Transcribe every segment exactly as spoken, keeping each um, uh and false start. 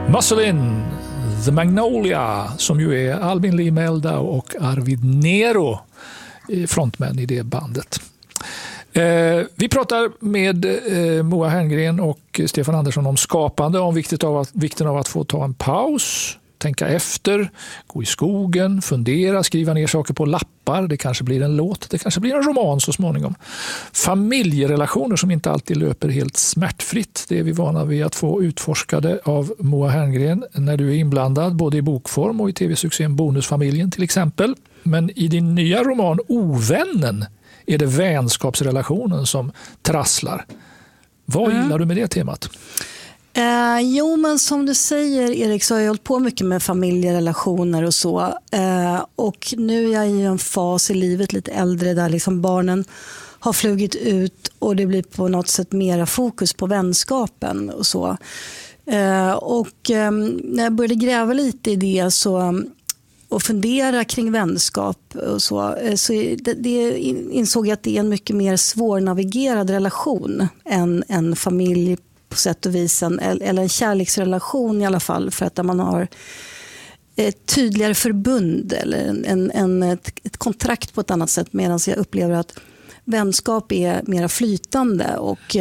Muscle In, The Magnolia, som ju är Albin Lee Meldau och Arvid Nero, frontmän i det bandet. Eh, vi pratar med eh, Moa Herngren och Stefan Andersson om skapande, om vikten av att, vikten av att få ta en paus, tänka efter, gå i skogen, fundera, skriva ner saker på lappar. Det kanske blir en låt, det kanske blir en roman så småningom. Familjerelationer som inte alltid löper helt smärtfritt. Det är vi vana vid att få utforskade av Moa Herngren när du är inblandad, både i bokform och i tv-succén Bonusfamiljen till exempel. Men i din nya roman Ovännen är det vänskapsrelationen som trasslar. Vad mm. gillar du med det temat? Eh, jo, men som du säger, Erik, så har jag hållit på mycket med familjerelationer och så. Eh, och nu är jag i en fas i livet, lite äldre, där liksom barnen har flugit ut och det blir på något sätt mera fokus på vänskapen och så. Eh, och eh, när jag började gräva lite i det så... och fundera kring vänskap och så, så det, det insåg jag att det är en mycket mer svårnavigerad relation än en familj på sätt och vis, en, eller en kärleksrelation i alla fall, för att där man har ett tydligare förbund eller en, en, en, ett, ett kontrakt på ett annat sätt, medan jag upplever att vänskap är mer flytande och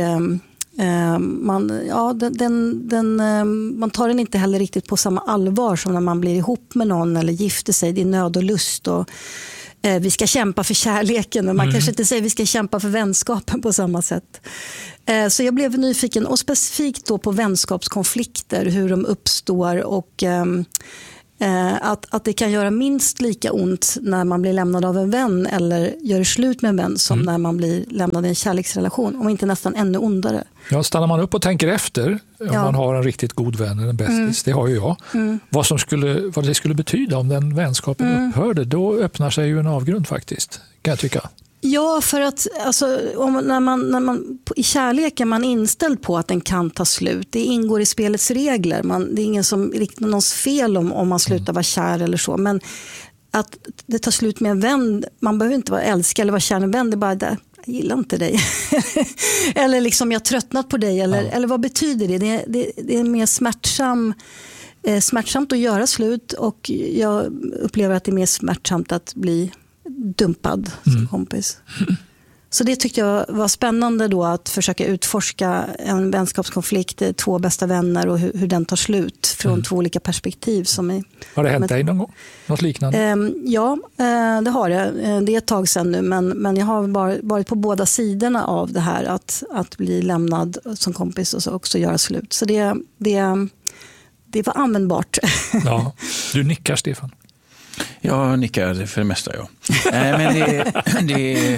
man, ja, den, den, den, man tar den inte heller riktigt på samma allvar som när man blir ihop med någon eller gifter sig. Det är nöd och lust och eh, vi ska kämpa för kärleken, men man mm. kanske inte säger vi ska kämpa för vänskapen på samma sätt. Eh, så jag blev nyfiken, och specifikt då på vänskapskonflikter, hur de uppstår och eh, Att, att det kan göra minst lika ont när man blir lämnad av en vän eller gör slut med en vän som mm. när man blir lämnad i en kärleksrelation, om inte nästan ännu ondare. Ja, stannar man upp och tänker efter, om ja. man har en riktigt god vän eller en bästis, mm. det har ju jag, mm. vad, som skulle, vad det skulle betyda om den vänskapen mm. upphörde, då öppnar sig ju en avgrund faktiskt, kan jag tycka. Ja, för att alltså, om, när man, när man, i kärlek är man inställd på att den kan ta slut. Det ingår i spelets regler. Man, det är ingen som riktar någons fel om, om man slutar vara kär eller så. Men att det tar slut med en vän, man behöver inte vara älskad eller vara kär med en vän, det är bara där. Jag gillar inte dig. Eller liksom jag har tröttnat på dig. Eller, ja. eller vad betyder det? Det, det, det är mer smärtsam, eh, smärtsamt att göra slut, och jag upplever att det är mer smärtsamt att bli dumpad som mm. kompis. Så det tyckte jag var spännande då, att försöka utforska en vänskapskonflikt, två bästa vänner, och hur, hur den tar slut från mm. två olika perspektiv. Som är, har det hänt dig någon gång? Något liknande? Eh, ja, eh, det har det. Det är ett tag sedan nu, men, men jag har bara varit på båda sidorna av det här, att, att bli lämnad som kompis och så också göra slut. Så det, det, det var användbart. Ja, du nickar, Stefan. Jag nickar för det mesta, ja. äh, men det, det,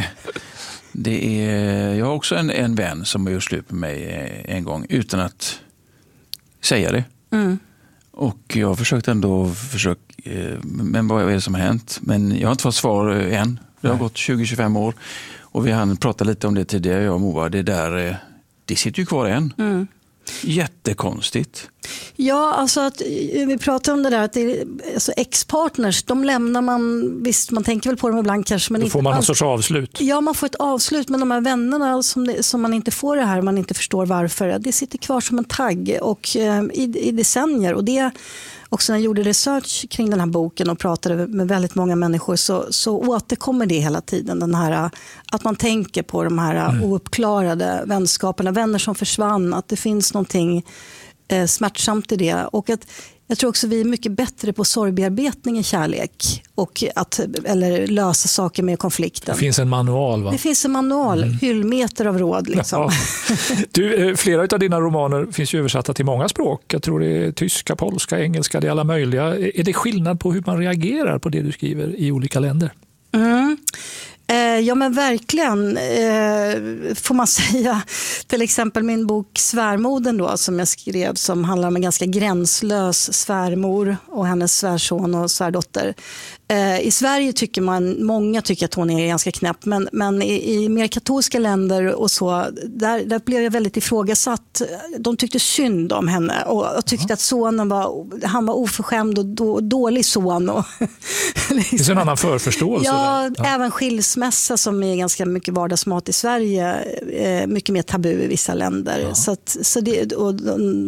det är, jag har också en, en vän som har gjort slut med mig en gång utan att säga det. Mm. Och jag har försökt ändå, försökt, men vad är det som har hänt? Men jag har inte fått svar än. Det har Nej. gått tjugo till tjugofem år. Och vi hann prata lite om det tidigare, jag och Moa. Det där, det sitter ju kvar än. Mm. Jättekonstigt. Ja, alltså att vi pratar om det där att det är, alltså ex-partners, de lämnar man, visst man tänker väl på dem ibland kanske, men då inte får man all... någon sorts avslut. Ja, man får ett avslut, men de här vännerna som, det, som man inte får det här, man inte förstår varför, det sitter kvar som en tagg och eh, i, i decennier. Och det också när jag gjorde research kring den här boken och pratade med väldigt många människor, så, så återkommer det hela tiden, den här att man tänker på de här mm. ouppklarade vänskaperna, vänner som försvann, att det finns någonting eh, smärtsamt i det, och att jag tror också vi är mycket bättre på sorgbearbetning i kärlek och att, eller lösa saker med konflikten. Det finns en manual, va? Det finns en manual, mm. hyllmeter av råd liksom. Ja. Du, flera av dina romaner finns ju översatta till många språk. Jag tror det är tyska, polska, engelska, det är alla möjliga. Är det skillnad på hur man reagerar på det du skriver i olika länder? Mm. Ja, men verkligen eh, får man säga. Till exempel min bok Svärmoden då, som jag skrev, som handlar om en ganska gränslös svärmor och hennes svärson och svärdotter. Eh, I Sverige tycker man, många tycker att hon är ganska knäpp, men, men i, i mer katolska länder och så, där, där blev jag väldigt ifrågasatt. De tyckte synd om henne och, och tyckte mm. att sonen var, han var oförskämd och då, dålig son. Och, liksom. Det finns en annan förförståelse. Ja, ja, även skilsmässa som är ganska mycket vardagsmat i Sverige, eh, mycket mer tabu i vissa länder. Ja. Så, att, så det, och,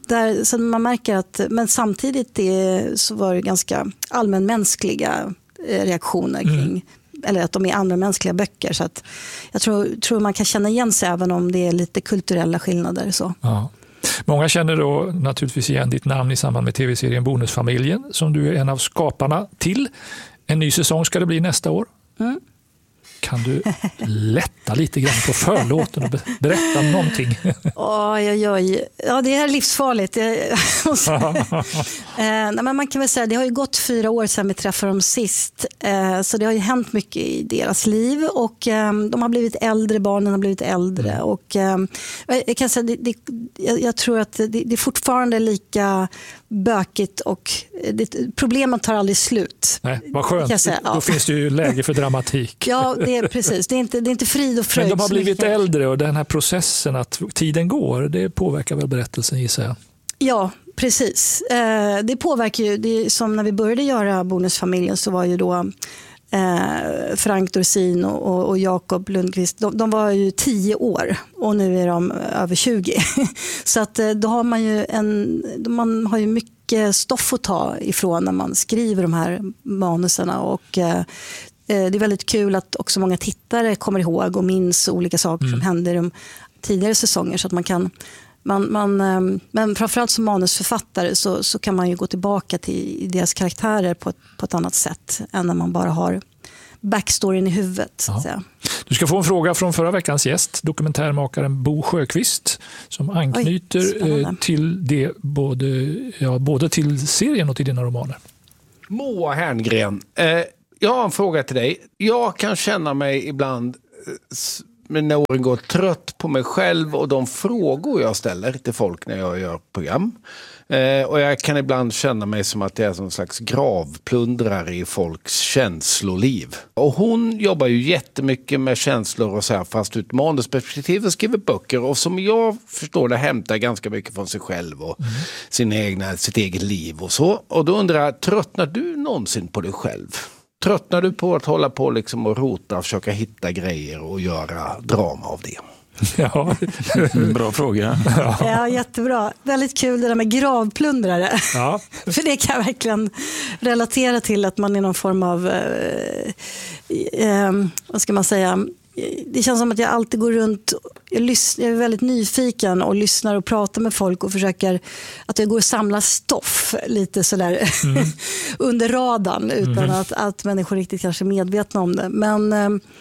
där, så man märker att, men samtidigt det, så var det ganska allmänmänskliga reaktioner kring, mm. eller att de är allmänmänskliga böcker. Så att jag tror, tror man kan känna igen sig även om det är lite kulturella skillnader. Så. Ja. Många känner då naturligtvis igen ditt namn i samband med tv-serien Bonusfamiljen som du är en av skaparna till. En ny säsong ska det bli nästa år. Mm. Kan du lätta lite grann på förlåten och berätta någonting? Oj, oj, oj. Ja, det är livsfarligt. eh, men man kan väl säga, det har ju gått fyra år sedan vi träffade dem sist. Eh, så det har ju hänt mycket i deras liv. Och eh, de har blivit äldre, barnen har blivit äldre. Mm. Och, eh, jag, kan säga, det, det, jag, jag tror att det, det är fortfarande lika bökigt och det, problemet tar aldrig slut. Nej, vad skönt. Säga, ja. Då finns det ju läge för dramatik. Ja, det är precis. Det är inte, det är inte frid och fröjd. Men de har blivit äldre och den här processen att tiden går, det påverkar väl berättelsen, gissar jag? Ja, precis. Eh, det påverkar ju, det är som när vi började göra Bonusfamiljen så var ju då eh, Frank Dorsin och, och, och Jakob Lundqvist, de, de var ju tio år och nu är de över tjugo. Så att då har man ju en, man har ju mycket stoff att ta ifrån när man skriver de här manuserna och eh, det är väldigt kul att också många tittare kommer ihåg och minns olika saker mm. som hände i de tidigare säsonger så att man kan man, man, men framförallt som manusförfattare så, så kan man ju gå tillbaka till deras karaktärer på ett, på ett annat sätt än när man bara har backstoryn i huvudet. Så att säga. Du ska få en fråga från förra veckans gäst, dokumentärmakaren Bo Sjöqvist, som anknyter Oj, till det både, ja, både till serien och till dina romaner. Moa Herngren, eh, jag har en fråga till dig. Jag kan känna mig ibland med när åren går trött på mig själv och de frågor jag ställer till folk när jag gör program. Eh, och jag kan ibland känna mig som att jag är en slags gravplundrare i folks känsloliv. Och hon jobbar ju jättemycket med känslor och så här fast ut manusperspektiv och skriver böcker. Och som jag förstår det hämtar ganska mycket från sig själv och mm. sin egna, sitt eget liv och så. Och då undrar jag, tröttnar du någonsin på dig själv? Tröttnar du på att hålla på liksom och rota och försöka hitta grejer och göra drama av det? Ja, bra fråga. Ja. Ja, jättebra. Väldigt kul det där med gravplundrare. Ja. För det kan jag verkligen relatera till att man är någon form av, eh, eh, vad ska man säga, det känns som att jag alltid går runt, jag, lyssnar, jag är väldigt nyfiken och lyssnar och pratar med folk och försöker att jag går och samlar stoff lite sådär mm. under radarn utan mm. att, att människor riktigt kanske är medvetna om det. Men,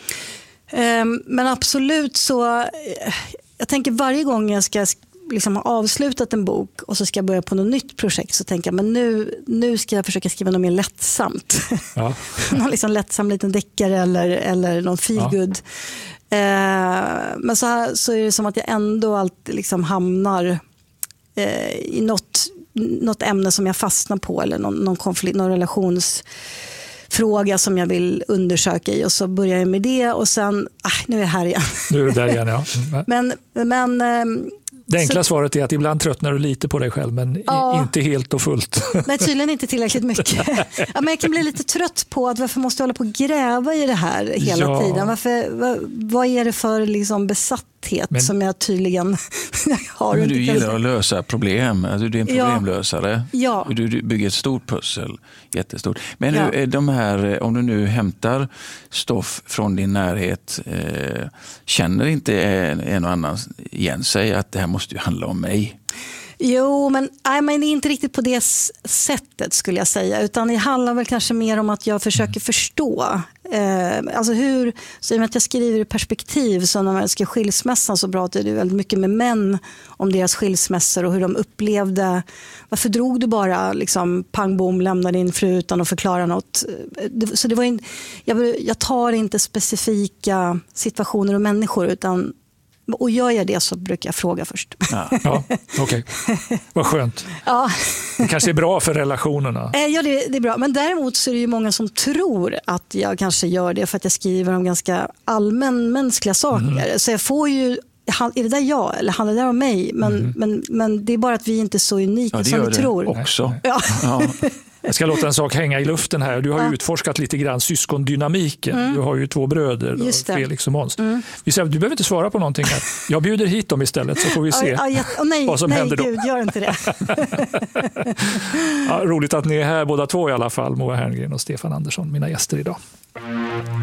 eh, men absolut så, jag tänker varje gång jag ska liksom ha avslutat en bok och så ska jag börja på något nytt projekt så tänker jag men nu, nu ska jag försöka skriva något mer lättsamt. Ja. Någon liksom lättsam liten deckare eller, eller någon feelgood. Ja. Eh, men så, här, så är det som att jag ändå alltid liksom hamnar eh, i något, något ämne som jag fastnar på eller någon, någon konflikt, någon relationsfråga som jag vill undersöka i och så börjar jag med det och sen, ah, nu är jag här igen. Nu är du där igen, ja. men, men eh, det enkla så, svaret är att ibland tröttnar du lite på dig själv men ja, inte helt och fullt. Nej, tydligen inte tillräckligt mycket. Ja, men jag kan bli lite trött på att varför måste jag hålla på och gräva i det här hela ja. tiden? Varför, vad, vad är det för liksom besatthet men, som jag tydligen har? Men du gillar att lösa problem. Alltså, du är en problemlösare. Ja. Du, du bygger ett stort pussel. Jättestort. Men ja. nu, de här, om du nu hämtar stoff från din närhet, eh, känner inte en, en och annan igen sig att det här måste ju handla om mig? Jo, men, nej, men det är inte riktigt på det sättet skulle jag säga. Utan det handlar väl kanske mer om att jag försöker mm. förstå. Eh, alltså hur, så i och med att jag skriver i perspektiv så när man ska skilsmässan så pratar det väldigt mycket med män om deras skilsmässor och hur de upplevde. Varför drog du bara liksom pang bom, lämnade din fru utan att förklara något? Så det var in, jag, jag tar inte specifika situationer och människor utan och gör jag det så brukar jag fråga först. Ja, ja okej. Okay. Vad skönt. Ja. Det kanske är bra för relationerna. Ja, det, det är bra. Men däremot så är det ju många som tror att jag kanske gör det för att jag skriver om ganska allmänmänskliga saker. Mm. Så jag får ju, är det där jag eller handlar det där om mig? Men, mm. men, men det är bara att vi inte är så unika ja, som vi tror. Också. Ja. Ja. Jag ska låta en sak hänga i luften här. Du har Ja. utforskat lite grann syskondynamiken. Mm. Du har ju två bröder, då, Just det. Felix och Måns. Mm. Vi säger, du behöver inte svara på någonting här. Jag bjuder hit dem istället så får vi se Ja, ja, oh, nej, vad som nej, händer då. Gud, gör inte det. Ja, roligt att ni är här båda två i alla fall, Moa Herngren och Stefan Andersson, mina gäster idag.